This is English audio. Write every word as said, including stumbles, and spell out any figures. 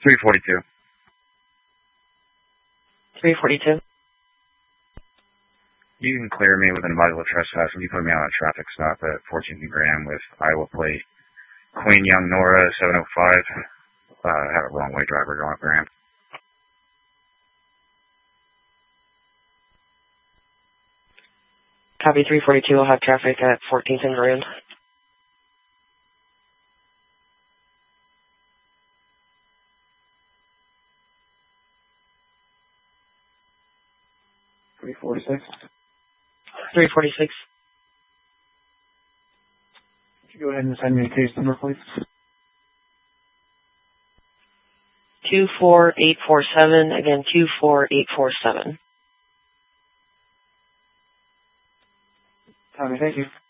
three forty-two. three forty-two. You can clear me with an advisable trespass when you put me on a traffic stop at fourteenth and Graham with Iowa plate Queen Young Nora seven oh five. Uh, I have a wrong way driver going up Graham. Copy three forty-two. I'll have traffic at fourteenth and Grand. three forty-six. three forty-six. Could you go ahead and send me a case number, please? two four eight four seven. Again, two four eight four seven. Tommy, thank you.